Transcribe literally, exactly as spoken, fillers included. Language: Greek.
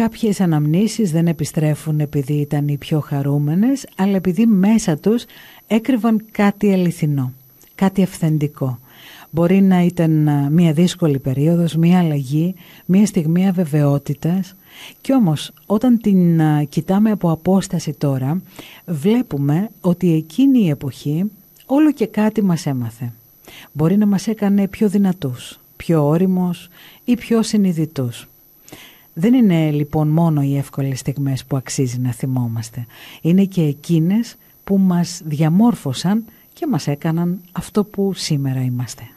Κάποιες αναμνήσεις δεν επιστρέφουν επειδή ήταν οι πιο χαρούμενες, αλλά επειδή μέσα τους έκρυβαν κάτι αληθινό, κάτι αυθεντικό. Μπορεί να ήταν μια δύσκολη περίοδος, μια αλλαγή, μια στιγμή αβεβαιότητας. Κι όμως όταν την κοιτάμε από απόσταση τώρα, βλέπουμε ότι εκείνη η εποχή όλο και κάτι μας έμαθε. Μπορεί να μας έκανε πιο δυνατούς, πιο όριμους ή πιο συνειδητούς. Δεν είναι λοιπόν μόνο οι εύκολες στιγμές που αξίζει να θυμόμαστε. Είναι και εκείνες που μας διαμόρφωσαν και μας έκαναν αυτό που σήμερα είμαστε.